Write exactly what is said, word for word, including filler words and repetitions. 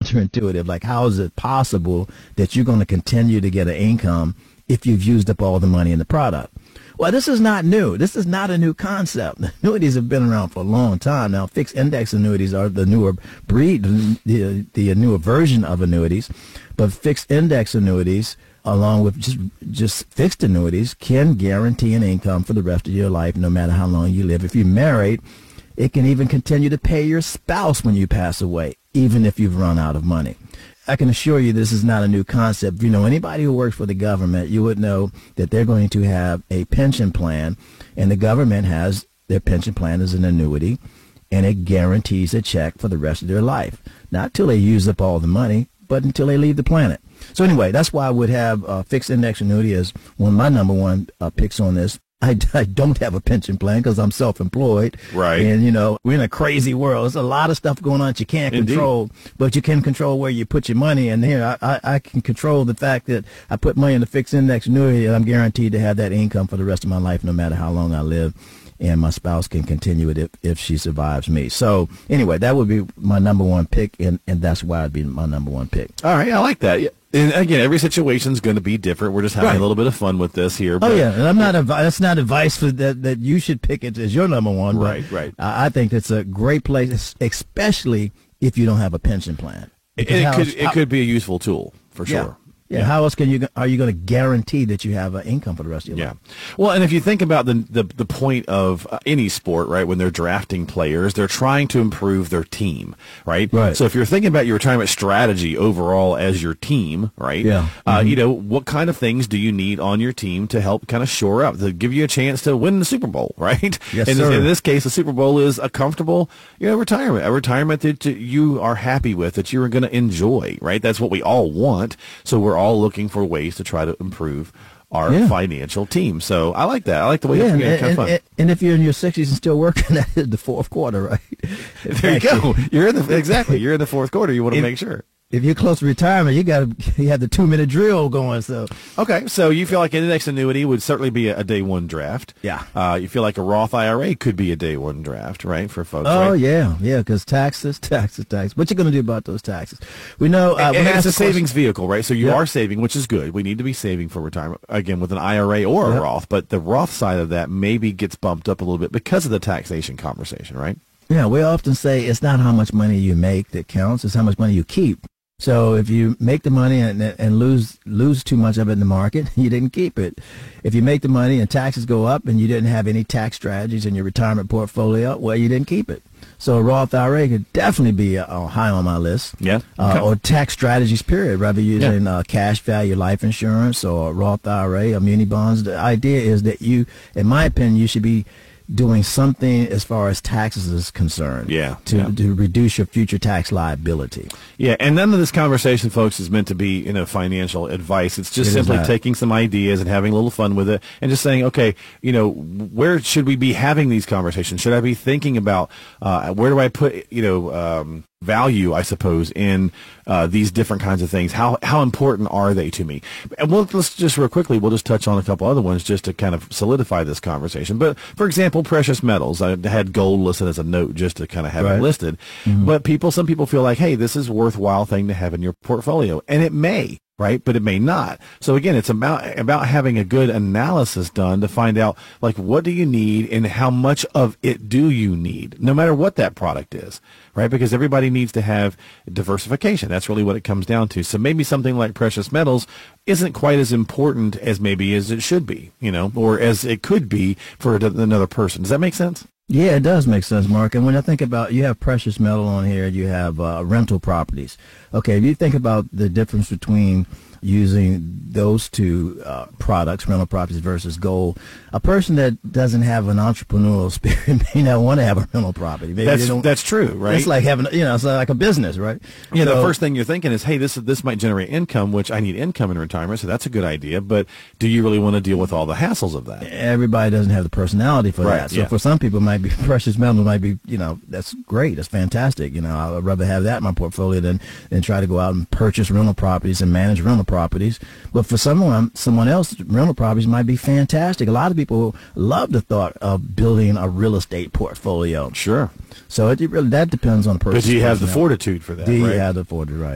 counterintuitive. Like, how is it possible that you're going to continue to get an income if you've used up all the money in the product? Well, this is not new. This is not a new concept. Annuities have been around for a long time now. Fixed index annuities are the newer breed, the, the newer version of annuities. But fixed index annuities, along with just just fixed annuities, can guarantee an income for the rest of your life, no matter how long you live. If you're married, it can even continue to pay your spouse when you pass away, even if you've run out of money. I can assure you this is not a new concept. You know, anybody who works for the government, you would know that they're going to have a pension plan, and the government has their pension plan as an annuity, and it guarantees a check for the rest of their life. Not till they use up all the money, but until they leave the planet. So anyway, that's why I would have uh, fixed index annuity as one of my number one uh, picks on this. I, I don't have a pension plan because I'm self-employed. Right. And, you know, we're in a crazy world. There's a lot of stuff going on that you can't Indeed. control, but you can control where you put your money. And here, I, I, I can control the fact that I put money in the fixed index annuity, and I'm guaranteed to have that income for the rest of my life, no matter how long I live. And my spouse can continue it if, if she survives me. So anyway, that would be my number one pick, and, and that's why it'd be my number one pick. All right, I like that. And again, every situation is going to be different. We're just having Right. a little bit of fun with this here. Oh yeah, and I'm not. Advi- that's not advice for that. That you should pick it as your number one. Right, but right. I I think it's a great place, especially if you don't have a pension plan. And Because it how could else- it how- could be a useful tool for yeah. sure. Yeah. How else can you? Are you going to guarantee that you have an income for the rest of your Yeah. life? Well, and if you think about the the, the point of uh, any sport, right, when they're drafting players, they're trying to improve their team, right? Right. So if you're thinking about your retirement strategy overall as your team, right? Yeah. Uh, Mhm. You know, what kind of things do you need on your team to help kind of shore up, to give you a chance to win the Super Bowl, right? Yes, and sir. in this case, the Super Bowl is a comfortable, you know, retirement, a retirement that you are happy with, that you're going to enjoy, right? That's what we all want. So we're all looking for ways to try to improve our Yeah. financial team. So I like that. I like the way Yeah, it's and, kind of and, fun. and, and if you're in your sixties and still working, that is the fourth quarter, right? There you go. You're in the exactly. You're in the fourth quarter. You want to If- make sure. If you're close to retirement, you got to you have the two minute drill going. So Okay, so you feel like an index annuity would certainly be a, a day one draft. Yeah. Uh, you feel like a Roth I R A could be a day one draft, right, for folks. oh right? yeah, yeah, because taxes, taxes, taxes. What you going to do about those taxes? We know uh, And when I it's asked a the question- savings vehicle, right? So you Yeah. are saving, which is good. We need to be saving for retirement, again, with an I R A or a Yep. Roth. But the Roth side of that maybe gets bumped up a little bit because of the taxation conversation, right? Yeah, we often say it's not how much money you make that counts; it's how much money you keep. So if you make the money and and lose lose too much of it in the market, you didn't keep it. If you make the money and taxes go up and you didn't have any tax strategies in your retirement portfolio, well, you didn't keep it. So a Roth I R A could definitely be uh, high on my list. Yeah. Uh, Okay. Or tax strategies, period. Whether you're using uh, cash value life insurance or a Roth I R A or muni bonds. The idea is that you, in my opinion, you should be doing something as far as taxes is concerned. Yeah, To, yeah. to reduce your future tax liability. Yeah, and none of this conversation, folks, is meant to be, you know, financial advice. It's just It is simply not. taking some ideas and having a little fun with it and just saying, okay, you know, where should we be having these conversations? Should I be thinking about uh, where do I put, you know, um, value, I suppose, in uh, these different kinds of things? How how important are they to me? And we'll, let's just real quickly, we'll just touch on a couple other ones just to kind of solidify this conversation. But, for example, precious metals. I had gold listed as a note just to kind of have Right. it listed. But people, some people feel like, hey, this is a worthwhile thing to have in your portfolio. And it may. Right, but it may not. So again, it's about about having a good analysis done to find out, like, what do you need and how much of it do you need, no matter what that product is, right? Because everybody needs to have diversification. That's really what it comes down to. So maybe something like precious metals isn't quite as important as maybe as it should be, you know, or as it could be for another person. Does that make sense? Yeah, it does make sense, Mark. And when I think about, you have precious metal on here, you have uh, rental properties. Okay, if you think about the difference between using those two uh, products, rental properties versus gold, a person that doesn't have an entrepreneurial spirit may not want to have a rental property. Maybe That's they don't, that's true, right? It's like having, you know, it's like a business, right? Yeah, the So- first thing you're thinking is, hey, this this might generate income, which I need income in retirement, so that's a good idea. But do you really want to deal with all the hassles of that? Everybody doesn't have the personality for Right, that. So yeah. for some people, it might be precious metal might be, you know, that's great, that's fantastic. You know, I'd rather have that in my portfolio than than try to go out and purchase rental properties and manage rental properties. But for someone someone else, rental properties might be fantastic. A lot of people love the thought of building a real estate portfolio. Sure. So it really that depends on the person. But do you have the fortitude for that? Do you right? have the fortitude, right?